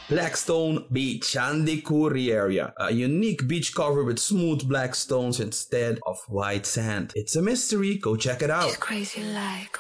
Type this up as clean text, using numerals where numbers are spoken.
Blackstone Beach, Chandikuri area. A unique beach covered with smooth black stones instead of white sand. It's a mystery. Go check it out. She's crazy like